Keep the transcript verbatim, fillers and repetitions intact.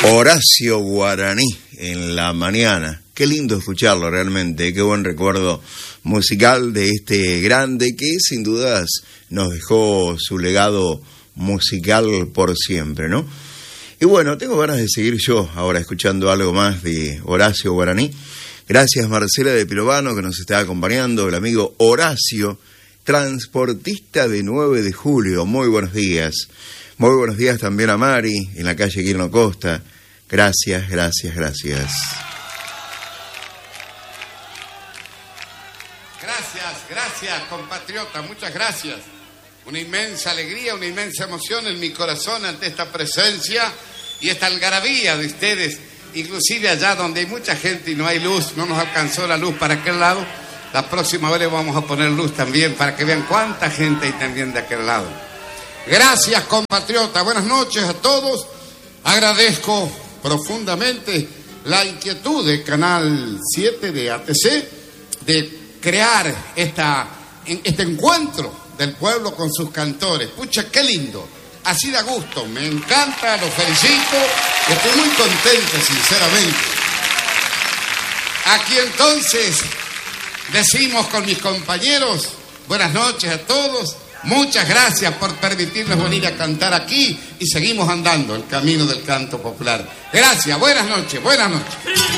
Horacio Guaraní en la mañana. Qué lindo escucharlo realmente, qué buen recuerdo musical de este grande que sin dudas nos dejó su legado musical por siempre, ¿no? Y bueno, tengo ganas de seguir yo ahora escuchando algo más de Horacio Guaraní. Gracias Marcela de Pirovano que nos está acompañando, el amigo Horacio, transportista de nueve de julio. Muy buenos días. Muy buenos días también a Mari en la calle Quirno Costa. Gracias, gracias, gracias. Gracias, gracias, compatriota, muchas gracias. Una inmensa alegría, una inmensa emoción en mi corazón ante esta presencia y esta algarabía de ustedes, inclusive allá donde hay mucha gente y no hay luz, no nos alcanzó la luz para aquel lado. La próxima vez le vamos a poner luz también para que vean cuánta gente hay también de aquel lado. Gracias, compatriota, buenas noches a todos. Agradezco profundamente la inquietud de Canal siete de A T C de crear esta, este encuentro del pueblo con sus cantores. Pucha, qué lindo, así da gusto, me encanta, los felicito, estoy muy contento, sinceramente. Aquí entonces decimos con mis compañeros, buenas noches a todos. Muchas gracias por permitirnos venir a cantar aquí y seguimos andando el camino del canto popular. Gracias, buenas noches, buenas noches.